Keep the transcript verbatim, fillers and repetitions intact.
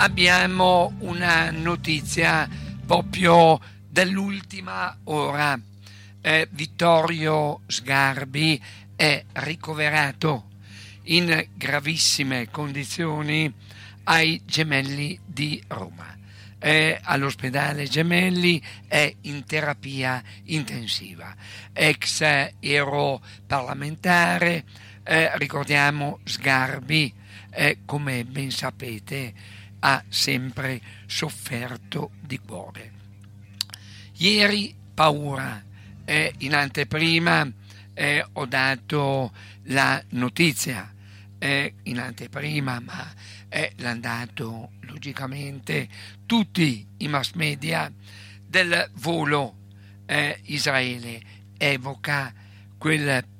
abbiamo una notizia proprio dell'ultima ora. Eh, Vittorio Sgarbi è ricoverato in gravissime condizioni ai Gemelli di Roma. È all'ospedale Gemelli, è in terapia intensiva. Ex europarlamentare, eh, ricordiamo Sgarbi, eh, come ben sapete, ha sempre sofferto di cuore. Ieri paura, eh, in anteprima eh, ho dato la notizia, eh, in anteprima, ma eh, l'hanno dato logicamente tutti i mass media, del volo eh, Israele evoca quel